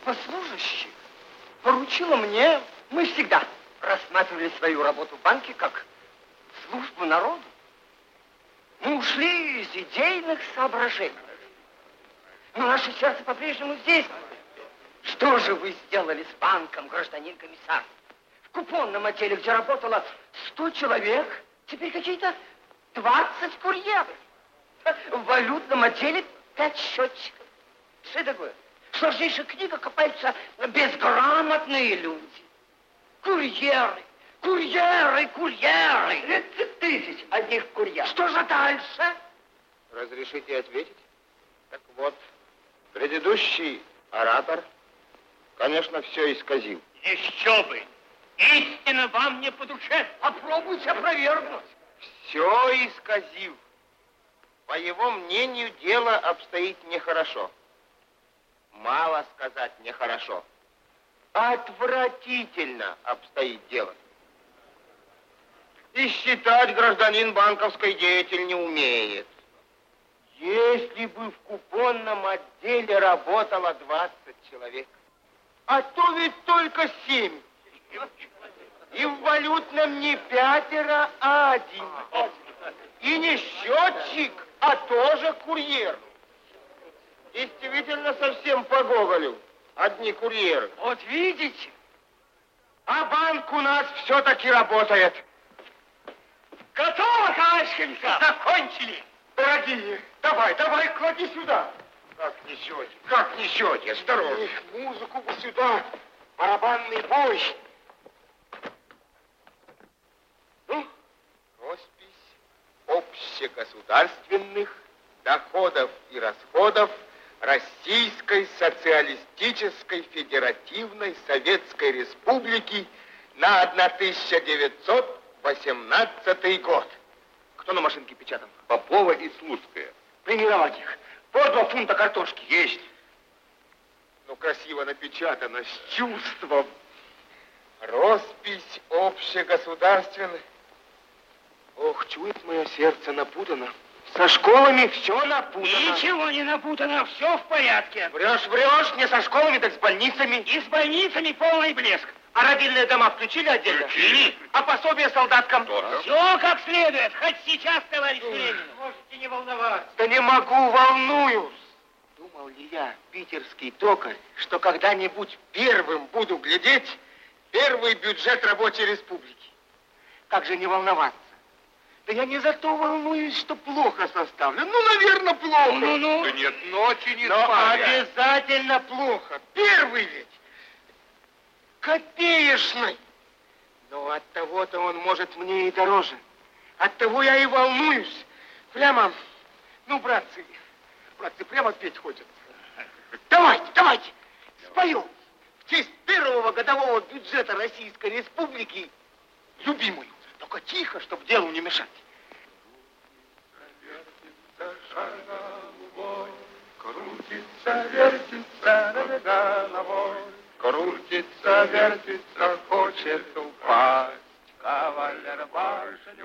группа служащих поручила мне, мы всегда рассматривали свою работу в банке как службу народу. Мы ушли из идейных соображений. Но наше сердце по-прежнему здесь. Что же вы сделали с банком, гражданин комиссар? В купонном отделе, где работало 100 человек, теперь какие-то 20 курьеров. В валютном отделе 5 счетчиков. Что такое? В сложнейших книгах копаются безграмотные люди. Курьеры, курьеры, курьеры. 30 тысяч одних курьеров. Что же дальше? Разрешите ответить? Так вот, предыдущий оратор, конечно, все исказил. Еще бы! Истина вам не по душе. Попробуйте опровергнуть. Все исказил. По его мнению, дело обстоит нехорошо. Мало сказать нехорошо. Отвратительно обстоит дело. И считать гражданин банковской деятель не умеет. Если бы в купонном отделе работало 20 человек, а то ведь только 7. И в валютном не 5, а 1. И не счетчик, а тоже курьер. Действительно совсем по Гоголю. Одни курьеры. Вот видите? А банк у нас все-таки работает. Готово, товарищ комиссар? Закончили. Дорогие, давай, клади сюда. Как несете? Осторожно. Музыку сюда. Барабанный бой. Ну, роспись общегосударственных доходов и расходов Российской Социалистической Федеративной Советской Республики на 1918 год. Кто на машинке печатан? Попова и Слуцкая. Примировать их. По 2 фунта картошки. Есть. Ну, красиво напечатано, с чувством. Роспись общегосударственных. Ох, чует мое сердце, напутано. Со школами все напутано. Ничего не напутано, все в порядке. Врешь, не со школами, так с больницами. И с больницами полный блеск. А родильные дома включили отдельно? Включили. А пособие солдаткам? Тоже. Все как следует, хоть сейчас, товарищ Ленин. Можете не волноваться. Да не могу, волнуюсь. Думал ли я, питерский токарь, что когда-нибудь первым буду глядеть первый бюджет рабочей республики? Как же не волноваться? Да я не за то волнуюсь, что плохо составлен. Ну, наверное, плохо. Ну. Да нет, ночи не Но спали. обязательно плохо. Первый ведь. Копеечный. Но от того-то он может мне и дороже. От того я и волнуюсь. Прямо, ну, братцы, прямо петь хочется. Давайте, спою в честь первого годового бюджета Российской Республики любимую. Только тихо, чтобы делу не мешать. Крутится, вертится над головой. Крутится, вертится, хочет упасть. Кавалер башню